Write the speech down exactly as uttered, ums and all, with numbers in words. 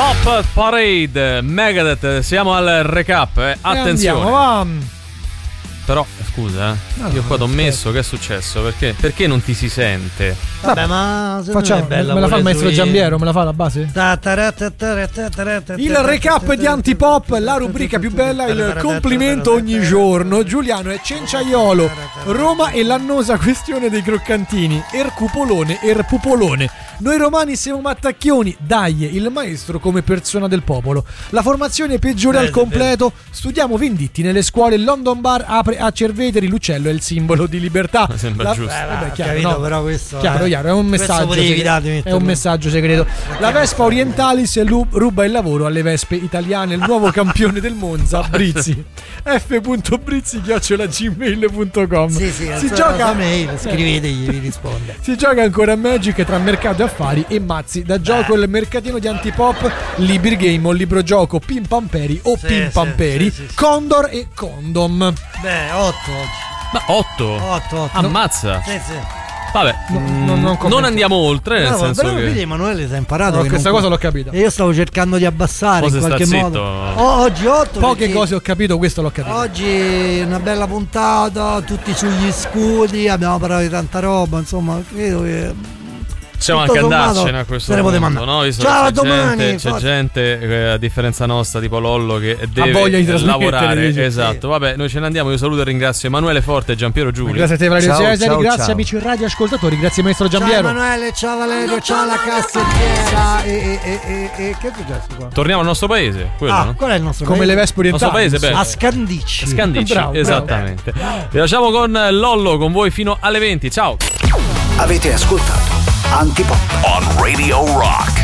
Pop Parade, Megadeth, siamo al recap, eh. Attenzione. Andiamo, va. Però, scusa, eh. No, io qua t'ho messo, che è successo? Perché, perché non ti si sente? Vabbè, ma facciamo, me la fa il maestro sui... Giambiero, me la fa la base? Il recap di Antipop, la rubrica più bella, il complimento ogni giorno. Giuliano è Cenciaiolo, Roma e l'annosa questione dei croccantini. Ercupolone, Erpupolone. Noi romani siamo mattacchioni, dai, il maestro come persona del popolo. La formazione peggiore al completo, studiamo Venditti nelle scuole, London Bar apre a Cerveteri, l'uccello è il simbolo di libertà. Mi sembra la... giusto. Eh, vabbè, ah, chiaro, capito, no. però questo chiaro, eh. chiaro, è un messaggio segreto. È un messaggio segreto. La Vespa Orientalis ruba il lavoro alle Vespe italiane, il nuovo campione del Monza, Brizzi. f punto brizzi chiocciola gmail punto com. Sì, sì, si gioca mail, scrivetegli, vi risponde. Si gioca ancora a Magic tra mercato e affari e mazzi da gioco. Il mercatino di Antipop, Libri Game o libro gioco Pimpamperi o sì, Pimpamperi, sì, sì, sì. Condor e Condom. Beh, otto oggi. Ma otto? otto, otto. Ammazza. Sì, sì. Vabbè, no, mm, non, non, non andiamo oltre, nel no, senso però che vedi, Emanuele si è imparato no, che questa non... cosa l'ho capita. E io stavo cercando di abbassare in qualche modo. Oh, oggi otto. Poche perché... cose ho capito, questo l'ho capito. Oggi una bella puntata, tutti sugli scudi, abbiamo parlato di tanta roba, insomma, credo che possiamo anche andarcene a questo punto, no? Ciao, c'è domani, gente, c'è gente eh, a differenza nostra, tipo Lollo, che deve voglia di lavorare. dice, esatto, sì. Vabbè, noi ce ne andiamo. Io saluto e ringrazio Emanuele Forte e Giampiero Giulio. Grazie a te, Valerio ciao, Cesari, ciao, grazie ciao. amici radio ascoltatori, grazie maestro Giampiero. Ciao Emanuele, ciao Valerio, ciao la cassettiera. E, e, e, e che è successo qua? Torniamo al nostro paese, quello, ah, no? qual è il nostro Come paese? le Vespe orientali. Nostro paese, beh. A Scandicci. Scandicci, bravo, esattamente. bravo. Vi lasciamo con Lollo, con voi fino alle venti. Ciao. Avete ascoltato Antipop on Radio Rock.